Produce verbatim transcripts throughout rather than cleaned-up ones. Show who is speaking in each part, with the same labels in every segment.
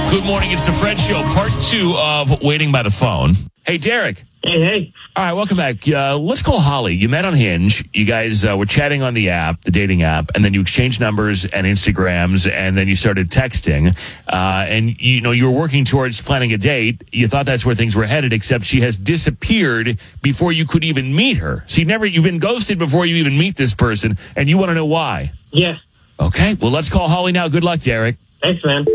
Speaker 1: Good morning. It's the Fred Show, part two of Waiting by the Phone. Hey, Derek.
Speaker 2: Hey, hey.
Speaker 1: All right, welcome back. Uh, let's call Holly. You met on Hinge. You guys uh, were chatting on the app, the dating app, and then you exchanged numbers and Instagrams, and then you started texting. Uh, and, you know, you were working towards planning a date. You thought that's where things were headed, except she has disappeared before you could even meet her. So you've never, you've been ghosted before you even meet this person, and you want to know why.
Speaker 2: Yeah.
Speaker 1: Okay, well, let's call Holly now. Good luck, Derek.
Speaker 2: Thanks, man.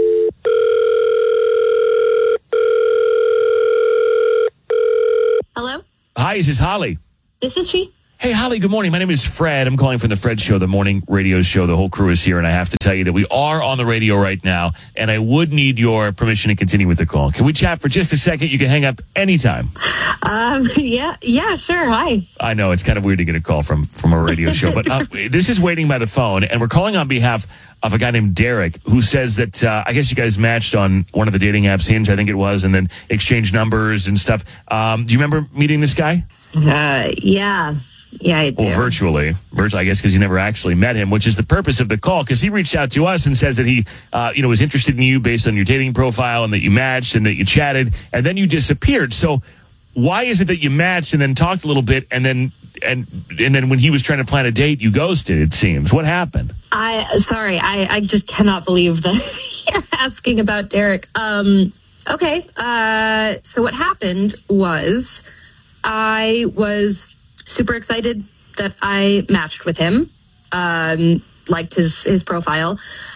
Speaker 3: Hello?
Speaker 1: Hi, this is Holly.
Speaker 3: This is she.
Speaker 1: Hey, Holly, good morning. My name is Fred. I'm calling from the Fred Show, the morning radio show. The whole crew is here, and I have to tell you that we are on the radio right now, and I would need your permission to continue with the call. Can we chat for just a second? You can hang up anytime.
Speaker 3: Um, yeah, yeah, sure. Hi.
Speaker 1: I know, it's kind of weird to get a call from, from a radio show, but uh, this is Waiting by the Phone, and we're calling on behalf of a guy named Derek, who says that, uh, I guess you guys matched on one of the dating apps, Hinge, I think it was, and then exchanged numbers and stuff. Um, do you remember meeting this guy?
Speaker 3: Uh, yeah. Yeah, I do.
Speaker 1: Well, virtually. Virtually, I guess, because you never actually met him, which is the purpose of the call, because he reached out to us and says that he, uh, you know, was interested in you based on your dating profile and that you matched and that you chatted, and then you disappeared. So why is it that you matched and then talked a little bit, and then and and then when he was trying to plan a date, you ghosted, it seems? What happened?
Speaker 3: I, sorry, I, I just cannot believe that you're asking about Derek. Um, okay, uh, so what happened was I was super excited that I matched with him, um, liked his, his profile.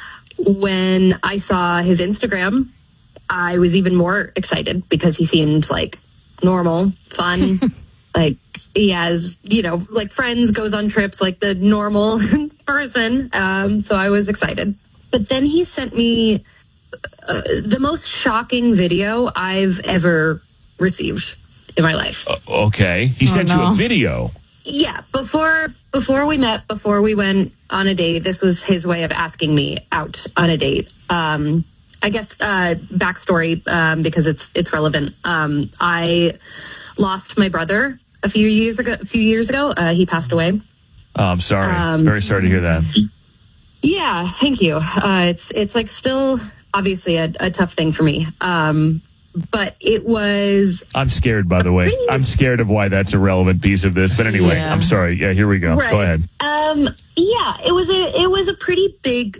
Speaker 3: When I saw his Instagram, I was even more excited because he seemed like normal, fun, like he has, you know, like friends, goes on trips, like the normal person. Um, so I was excited. But then he sent me uh, the most shocking video I've ever received in my life.
Speaker 1: Uh, okay. He
Speaker 4: Oh,
Speaker 1: sent
Speaker 4: no.
Speaker 1: you a video.
Speaker 3: Yeah, before before we met, before we went on a date, this was his way of asking me out on a date. Um, I guess uh, backstory, um, because it's it's relevant. Um, I lost my brother a few years ago. A few years ago, uh, he passed away.
Speaker 1: Oh, I'm sorry.
Speaker 3: Um,
Speaker 1: Very sorry to hear that.
Speaker 3: Yeah, thank you. Uh, it's it's like still obviously a, a tough thing for me. Um, but it was.
Speaker 1: I'm scared, by the way. I'm scared of why that's a relevant piece of this. But anyway,
Speaker 4: Yeah.
Speaker 1: I'm sorry. Yeah, here we go.
Speaker 3: Right.
Speaker 1: Go ahead.
Speaker 3: Um, yeah, it was a it was a pretty big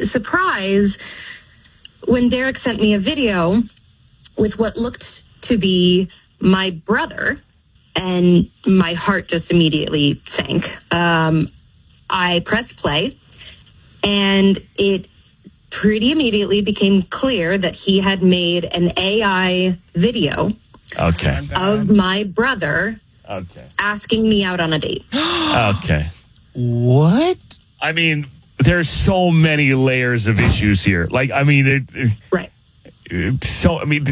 Speaker 3: surprise when Derek sent me a video with what looked to be my brother, and my heart just immediately sank. Um, I pressed play, and it pretty immediately became clear that he had made an A I video
Speaker 1: Okay.
Speaker 3: of my brother
Speaker 1: Okay.
Speaker 3: asking me out on a date.
Speaker 1: Okay.
Speaker 4: What?
Speaker 1: I mean, there's so many layers of issues here. Like, I mean, it, it,
Speaker 3: Right.
Speaker 1: it- so, I mean,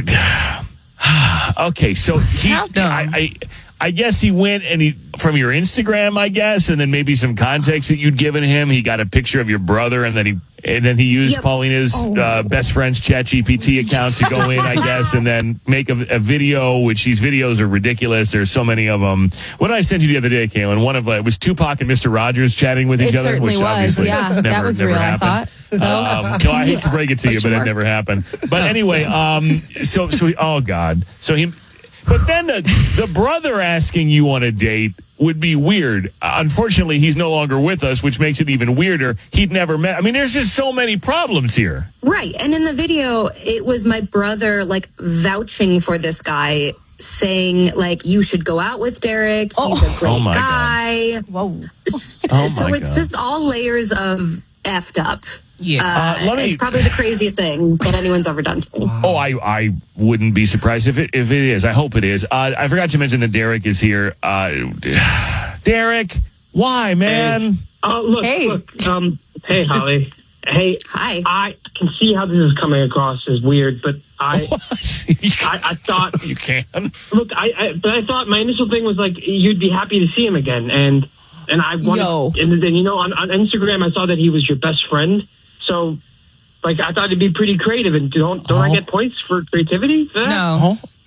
Speaker 1: okay, so he,
Speaker 4: How dumb.
Speaker 1: I, I, I guess he went and he, from your Instagram, I guess, and then maybe some context that you'd given him, he got a picture of your brother, and then he, and then he used
Speaker 3: Yep.
Speaker 1: Paulina's uh, best friend's ChatGPT account to go in, I guess, and then make a, a video, which these videos are ridiculous. There's so many of them. What did I send you the other day, Kaylin? One of uh, it was Tupac and Mister Rogers chatting with each
Speaker 4: It
Speaker 1: other,
Speaker 4: certainly
Speaker 1: which
Speaker 4: was.
Speaker 1: obviously
Speaker 4: Yeah,
Speaker 1: never,
Speaker 4: that was
Speaker 1: never
Speaker 4: real, I
Speaker 1: happened.
Speaker 4: thought. Though.
Speaker 1: Um, no, I hate to break it to you, but it never happened. But anyway, um, so so he, oh god, so he, but then the, the brother asking you on a date would be weird. Uh, unfortunately, he's no longer with us, which makes it even weirder. He'd never met. I mean, there's just so many problems here.
Speaker 3: Right. And in the video, it was my brother like vouching for this guy, saying like, you should go out with Derek. He's a great
Speaker 1: Oh, my
Speaker 3: guy.
Speaker 4: Whoa.
Speaker 1: Oh,
Speaker 3: So
Speaker 1: my
Speaker 3: it's
Speaker 1: God.
Speaker 3: just all layers of effed up.
Speaker 4: Yeah.
Speaker 3: Uh,
Speaker 1: Uh, let me-
Speaker 3: it's probably the craziest thing that anyone's ever done to me.
Speaker 1: Oh, I, I wouldn't be surprised if it if it is. I hope it is. Uh, I forgot to mention that Derek is here. Uh, Derek, why, man?
Speaker 2: Oh, look,
Speaker 4: Hey.
Speaker 2: look. Um, hey, Holly. Hey,
Speaker 3: Hi.
Speaker 2: I can see how this is coming across as weird, but I, I, I thought,
Speaker 1: you can.
Speaker 2: look, I, I, but I thought my initial thing was like you'd be happy to see him again, and and I wanted,
Speaker 4: Yo.
Speaker 2: and then you know on, on Instagram I saw that he was your best friend, so like I thought it'd be pretty creative, and don't don't I
Speaker 1: Oh.
Speaker 2: get points for creativity? for that?
Speaker 4: No.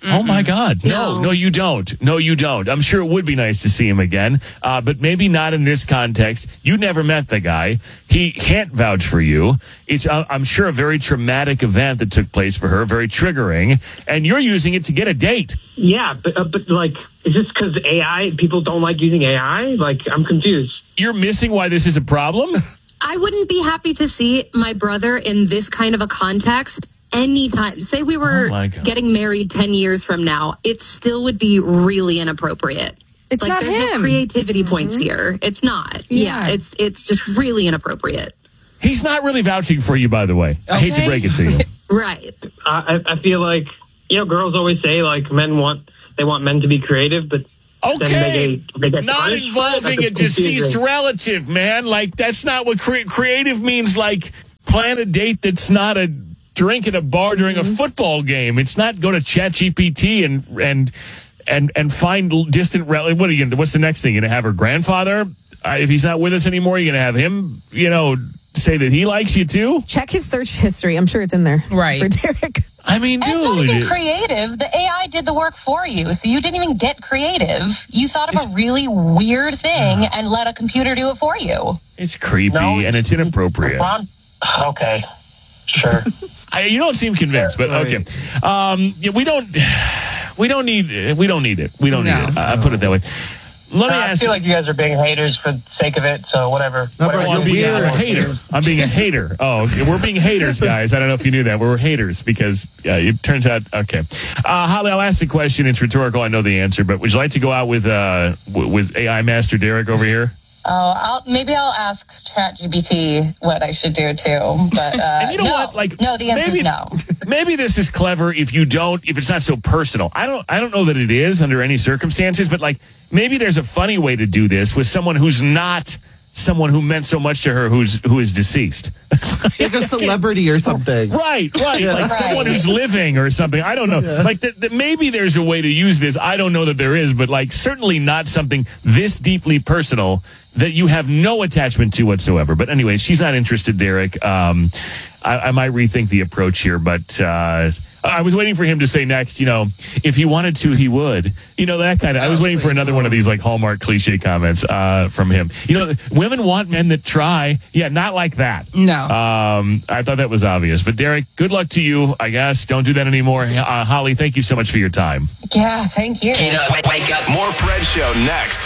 Speaker 1: Oh, my God. No,
Speaker 3: No.
Speaker 1: no, you don't. No, you don't. I'm sure it would be nice to see him again, uh, but maybe not in this context. You never met the guy. He can't vouch for you. It's, uh, I'm sure, a very traumatic event that took place for her, very triggering, and you're using it to get a date.
Speaker 2: Yeah, but, uh, but like, is this because A I, people don't like using A I? Like, I'm confused.
Speaker 1: You're missing why this is a problem?
Speaker 3: I wouldn't be happy to see my brother in this kind of a context anytime. Say we were
Speaker 1: Oh, my God.
Speaker 3: getting married ten years from now, it still would be really inappropriate.
Speaker 4: It's
Speaker 3: like
Speaker 4: not
Speaker 3: there's no
Speaker 4: him.
Speaker 3: creativity points here. It's not.
Speaker 4: Yeah.
Speaker 3: Yeah, it's it's just really inappropriate.
Speaker 1: He's not really vouching for you, by the way. I hate to
Speaker 4: Okay.
Speaker 1: break it to you.
Speaker 3: Right.
Speaker 2: I, I I feel like, you know, girls always say, like, men want, they want men to be creative, but then
Speaker 1: Okay,
Speaker 2: they get, they get
Speaker 1: not
Speaker 2: punished for it.
Speaker 1: involving
Speaker 2: That's
Speaker 1: a deceased
Speaker 2: confusing.
Speaker 1: relative, man. Like, that's not what cre- creative means. Like, plan a date that's not a drink at a bar during a football game. It's not go to ChatGPT and and and and find l- distant relative. What are you gonna? What's the next thing? You're gonna have her grandfather? Uh, if he's not with us anymore, you're gonna have him, you know, say that he likes you too.
Speaker 4: Check his search history. I'm sure it's in there.
Speaker 5: Right.
Speaker 4: For Derek.
Speaker 1: I mean,
Speaker 6: And it's not even
Speaker 1: dude.
Speaker 6: creative. The A I did the work for you, so you didn't even get creative. You thought of a really weird thing and let a computer do it for you.
Speaker 1: It's creepy
Speaker 2: No,
Speaker 1: and it's inappropriate.
Speaker 2: Ron- Okay, sure.
Speaker 1: I, you don't seem convinced, but okay. Um, yeah, we don't. We don't need. We don't need it. We don't
Speaker 5: No.
Speaker 1: need it. I, I put it that way. Let me
Speaker 2: I
Speaker 1: ask.
Speaker 2: feel like you guys are being haters for the sake of it, so whatever.
Speaker 7: Number
Speaker 2: whatever
Speaker 1: Oh,
Speaker 7: one,
Speaker 1: I'm
Speaker 2: you
Speaker 1: being
Speaker 2: do.
Speaker 1: a hater. I'm being a hater. Oh, okay. We're being haters, guys. I don't know if you knew that. We're haters because uh, it turns out, okay. Uh, Holly, I'll ask the question. It's rhetorical. I know the answer, but would you like to go out with uh, w- with A I Master Derek over here?
Speaker 6: Oh, I'll, maybe I'll ask ChatGPT what I should do too. But uh,
Speaker 1: And you know
Speaker 6: no,
Speaker 1: what? Like,
Speaker 6: no, the answer
Speaker 1: maybe-
Speaker 6: is no.
Speaker 1: Maybe this is clever if you don't, if it's not so personal. I don't, I don't know that it is under any circumstances, but like maybe there's a funny way to do this with someone who's not someone who meant so much to her, who's who is deceased.
Speaker 7: Like a celebrity or something.
Speaker 1: Right, right.
Speaker 7: Yeah.
Speaker 1: Like
Speaker 6: Right.
Speaker 1: someone who's living or something. I don't know. Like th- th- maybe there's a way to use this. I don't know that there is, but like certainly not something this deeply personal that you have no attachment to whatsoever. But anyway, she's not interested, Derek. Um, I, I might rethink the approach here, but uh, I was waiting for him to say next, you know, if he wanted to, he would. You know, that kind of, I was waiting for another one of these like Hallmark cliche comments uh, from him. You know, women want men that try. Yeah, not like that.
Speaker 5: No.
Speaker 1: Um, I thought that was obvious. But Derek, good luck to you, I guess. Don't do that anymore. Uh, Holly, thank you so much for your time.
Speaker 6: Yeah, thank you.
Speaker 8: Get up, wake up. More Fred Show next.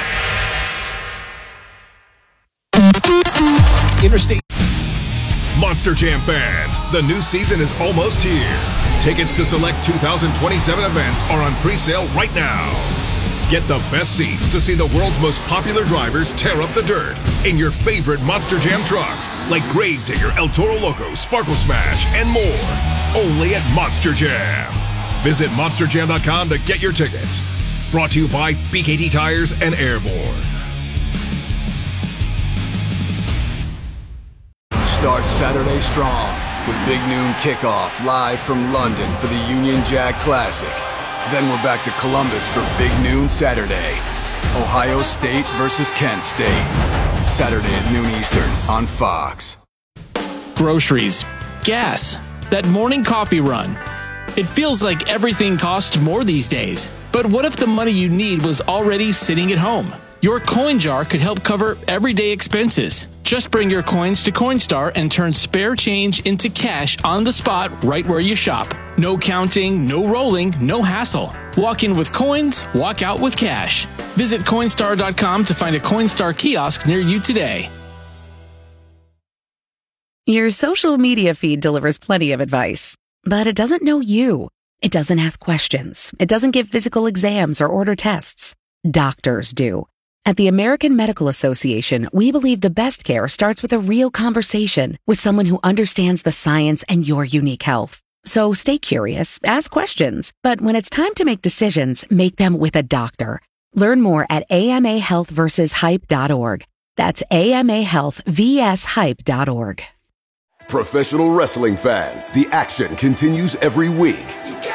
Speaker 9: Interstate Monster Jam fans, the new season is almost here. Tickets to select two thousand twenty-seven events are on pre-sale right now. Get the best seats to see the world's most popular drivers tear up the dirt in your favorite Monster Jam trucks like Gravedigger, El Toro Loco, Sparkle Smash, and more. Only at Monster Jam. Visit monster jam dot com to get your tickets. Brought to you by B K T Tires and Airborne.
Speaker 10: Start Saturday strong with Big Noon Kickoff live from London for the Union Jack Classic. Then we're back to Columbus for Big Noon Saturday. Ohio State versus Kent State. Saturday at noon Eastern on Fox.
Speaker 11: Groceries, gas, that morning coffee run. It feels like everything costs more these days. But what if the money you need was already sitting at home? Your coin jar could help cover everyday expenses. Just bring your coins to Coinstar and turn spare change into cash on the spot right where you shop. No counting, no rolling, no hassle. Walk in with coins, walk out with cash. Visit Coinstar dot com to find a Coinstar kiosk near you today.
Speaker 12: Your social media feed delivers plenty of advice, but it doesn't know you. It doesn't ask questions. It doesn't give physical exams or order tests. Doctors do. At the American Medical Association, we believe the best care starts with a real conversation with someone who understands the science and your unique health. So stay curious, ask questions, but when it's time to make decisions, make them with a doctor. Learn more at A M A health versus hype dot org. That's A M A health versus hype dot org.
Speaker 13: Professional wrestling fans, the action continues every week.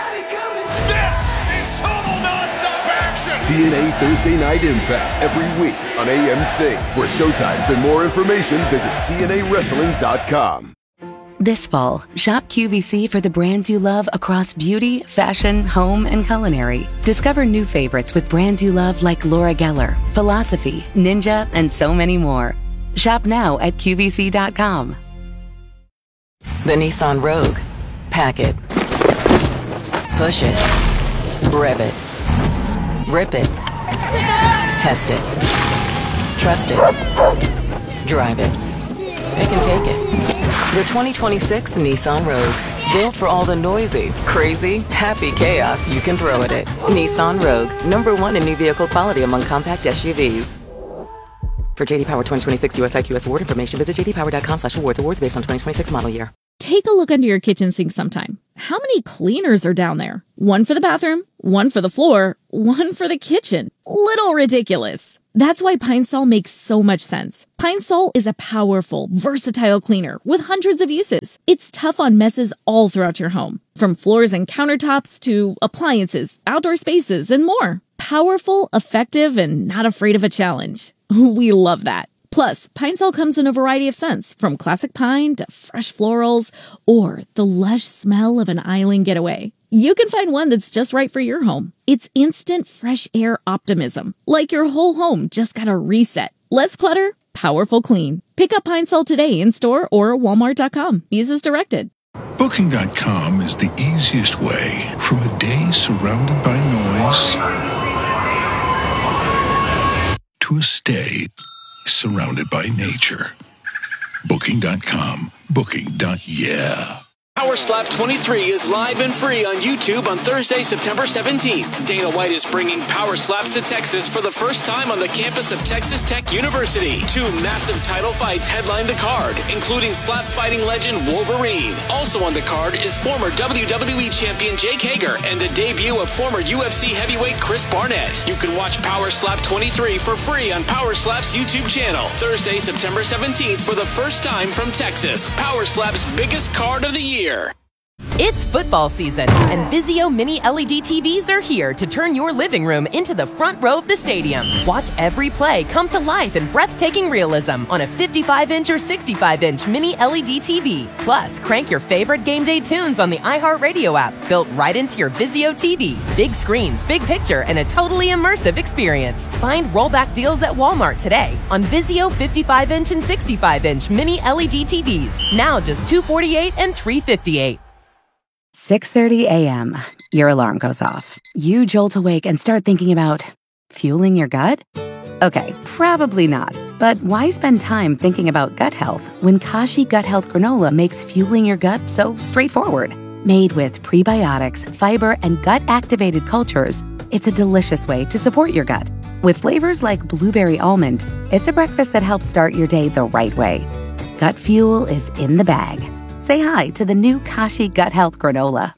Speaker 13: T N A Thursday Night Impact every week on A M C. For showtimes and more information, visit T N A wrestling dot com.
Speaker 12: This fall, shop Q V C for the brands you love across beauty, fashion, home, and culinary. Discover new favorites with brands you love like Laura Geller, Philosophy, Ninja, and so many more. Shop now at Q V C dot com.
Speaker 5: The Nissan Rogue. Pack it. Push it. Rev it. Rip it. Test it. Trust it. Drive it. It can take it. The twenty twenty-six Nissan Rogue. Built for all the noisy, crazy, happy chaos you can throw at it. Nissan Rogue. Number one in new vehicle quality among compact S U Vs. For J D Power twenty twenty-six U S I Q S award information, visit j d power dot com slash awards. Awards based on twenty twenty-six model year.
Speaker 14: Take a look under your kitchen sink sometime. How many cleaners are down there? One for the bathroom, one for the floor, one for the kitchen. Little ridiculous. That's why Pine Sol makes so much sense. Pine Sol is a powerful, versatile cleaner with hundreds of uses. It's tough on messes all throughout your home, from floors and countertops to appliances, outdoor spaces, and more. Powerful, effective, and not afraid of a challenge. We love that. Plus, Pine Sol comes in a variety of scents, from classic pine to fresh florals or the lush smell of an island getaway. You can find one that's just right for your home. It's instant fresh air optimism, like your whole home just got a reset. Less clutter, powerful clean. Pick up Pine Sol today in store or walmart dot com. Use as directed.
Speaker 15: Booking dot com is the easiest way from a day surrounded by noise to a stay surrounded by nature. Booking dot com. Booking. Yeah.
Speaker 11: Power Slap twenty-three is live and free on YouTube on Thursday, September seventeenth. Dana White is bringing Power Slaps to Texas for the first time on the campus of Texas Tech University. Two massive title fights headline the card, including slap fighting legend Wolverine. Also on the card is former W W E champion Jake Hager and the debut of former U F C heavyweight Chris Barnett. You can watch Power Slap twenty-three for free on Power Slap's YouTube channel Thursday, September seventeenth for the first time from Texas. Power Slap's biggest card of the year.
Speaker 16: It's football season, and Vizio Mini L E D T Vs are here to turn your living room into the front row of the stadium. Watch every play come to life in breathtaking realism on a fifty-five inch or sixty-five inch Mini L E D T V. Plus, crank your favorite game day tunes on the iHeartRadio app, built right into your Vizio T V. Big screens, big picture, and a totally immersive experience. Find rollback deals at Walmart today on Vizio fifty-five inch and sixty-five inch Mini L E D T Vs. Now just two hundred forty-eight dollars and three hundred fifty-eight dollars.
Speaker 12: six thirty a.m. Your alarm goes off. You jolt awake and start thinking about fueling your gut? Okay, probably not. But why spend time thinking about gut health when Kashi Gut Health Granola makes fueling your gut so straightforward? Made with prebiotics, fiber, and gut-activated cultures, it's a delicious way to support your gut. With flavors like blueberry almond, it's a breakfast that helps start your day the right way. Gut fuel is in the bag. Say hi to the new Kashi Gut Health Granola.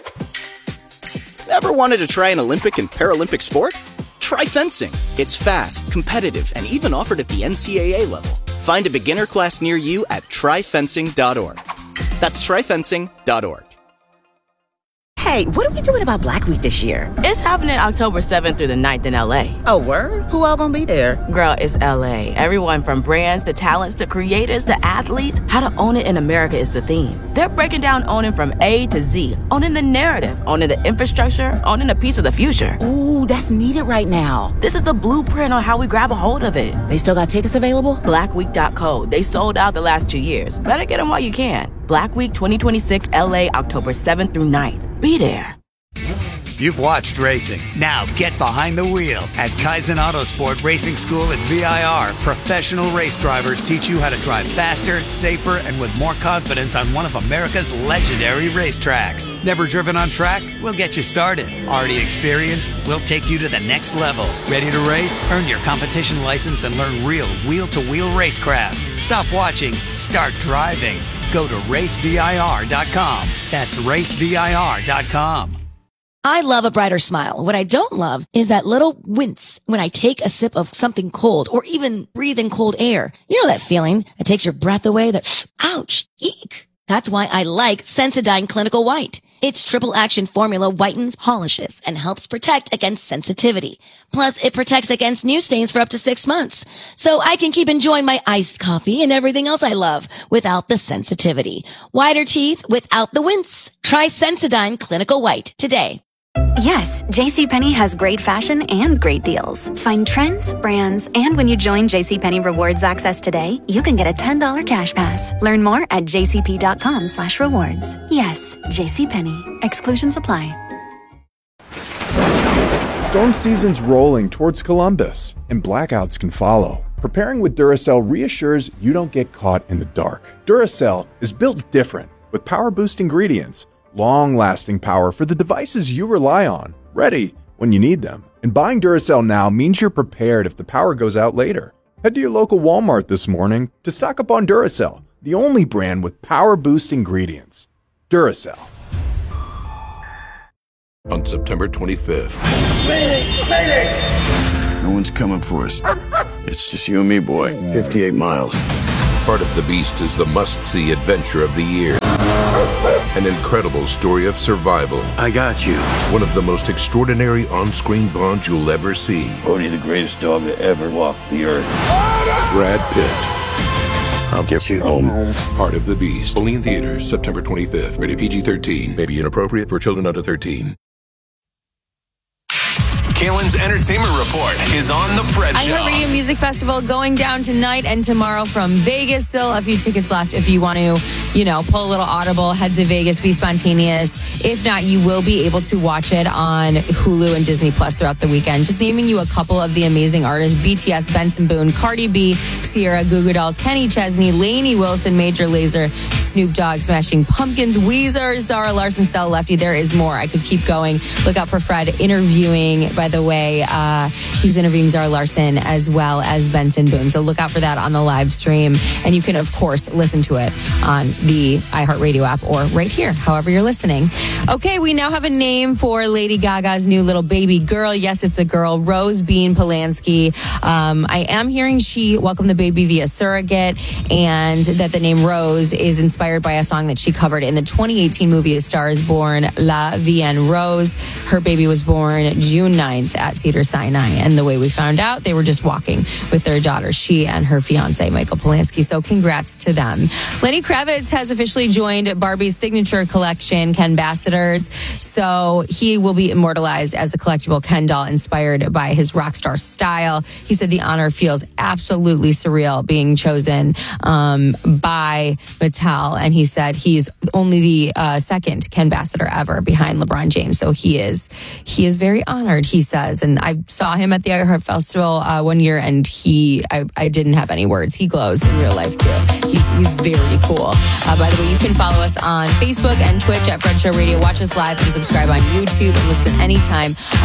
Speaker 17: Ever wanted to try an Olympic and Paralympic sport? Try fencing. It's fast, competitive, and even offered at the N C A A level. Find a beginner class near you at try fencing dot org. That's try fencing dot org.
Speaker 18: Hey, what are we doing about Black Week this year?
Speaker 19: It's happening October seventh through the ninth in L A.
Speaker 18: Oh, word? Who all gonna be there?
Speaker 19: Girl, it's L A. Everyone from brands to talents to creators to athletes. How to own it in America is the theme. They're breaking down owning from A to Z. Owning the narrative, owning the infrastructure, owning a piece of the future.
Speaker 18: Ooh, that's needed right now.
Speaker 19: This is the blueprint on how we grab a hold of it.
Speaker 18: They still got tickets available?
Speaker 19: black week dot co. They sold out the last two years. Better get them while you can. Black Week twenty twenty-six L A, October seventh through ninth. Be there.
Speaker 20: You've watched racing. Now get behind the wheel. At Kaizen Autosport Racing School at V I R, professional race drivers teach you how to drive faster, safer, and with more confidence on one of America's legendary racetracks. Never driven on track? We'll get you started. Already experienced? We'll take you to the next level. Ready to race? Earn your competition license and learn real wheel-to-wheel racecraft. Stop watching. Start driving. Go to race V I R dot com. That's race V I R dot com.
Speaker 21: I love a brighter smile. What I don't love is that little wince when I take a sip of something cold or even breathe in cold air. You know that feeling that takes your breath away, that ouch, eek. That's why I like Sensodyne Clinical White. Its triple action formula whitens, polishes, and helps protect against sensitivity. Plus, it protects against new stains for up to six months. So I can keep enjoying my iced coffee and everything else I love without the sensitivity. Whiter teeth without the wince. Try Sensodyne Clinical White today.
Speaker 3: Yes, JCPenney has great fashion and great deals. Find trends, brands, and when you join JCPenney Rewards Access today, you can get a ten dollars cash pass. Learn more at jcp.com slash rewards. Yes, JCPenney. Exclusions apply.
Speaker 22: Storm season's rolling towards Columbus, and blackouts can follow. Preparing with Duracell reassures you don't get caught in the dark. Duracell is built different with power boost ingredients, long-lasting power for the devices you rely on, ready when you need them. And buying Duracell now means you're prepared if the power goes out later. Head to your local Walmart this morning to stock up on Duracell, the only brand with power boost ingredients. Duracell.
Speaker 23: On September twenty-fifth.
Speaker 24: Mayday! Mayday! No one's coming for us. It's just you and me, boy. fifty-eight miles.
Speaker 23: Part of the Beast is the must-see adventure of the year. An incredible story of survival.
Speaker 24: I got you.
Speaker 23: One of the most extraordinary on-screen bonds you'll ever see.
Speaker 24: Bodhi, the greatest dog that ever walked the earth.
Speaker 23: Brad Pitt.
Speaker 24: I'll get you home.
Speaker 23: Part of the Beast. Only in theaters, September twenty-fifth. Rated P G thirteen. May be inappropriate for children under thirteen.
Speaker 8: Kaylin's Entertainment Report is on The Fred Show.
Speaker 25: iHeartRadio Music Festival going down tonight and tomorrow from Vegas. Still a few tickets left if you want to, you know, pull a little audible, head to Vegas, be spontaneous. If not, you will be able to watch it on Hulu and Disney Plus throughout the weekend. Just naming you a couple of the amazing artists: B T S, Benson Boone, Cardi B, Sierra, Goo Goo Dolls, Kenny Chesney, Lainey Wilson, Major Lazer, Snoop Dogg, Smashing Pumpkins, Weezer, Zara Larson, Stella Lefty. There is more. I could keep going. Look out for Fred interviewing, by the way, uh, he's interviewing Zara Larson as well as Benson Boone. So look out for that on the live stream. And you can, of course, listen to it on the iHeartRadio app or right here, however you're listening. Okay, we now have a name for Lady Gaga's new little baby girl. Yes, it's a girl, Rose Bean Polanski. Um, I am hearing she welcomed the baby via surrogate, and that the name Rose is inspired by a song that she covered in the twenty eighteen movie A Star is Born, La Vie en Rose. Her baby was born June ninth at Cedars-Sinai. And the way we found out, they were just walking with their daughter, she and her fiance, Michael Polanski. So congrats to them. Lenny Kravitz has officially joined Barbie's signature collection, Kenbassadors. So he will be immortalized as a collectible Ken doll inspired by his rock star style. He said the honor feels absolutely surreal being chosen um, by Mattel. And he said he's only the uh, second Kenbassador ever behind LeBron James. So he is, he is very honored, he says. And I saw him at the iHeart Festival uh, one year, and he, I, I didn't have any words. He glows in real life too. He's he's very cool. Uh, by the way, you can follow us on Facebook and Twitch at Fred Show Radio. Watch us live and subscribe on YouTube and listen anytime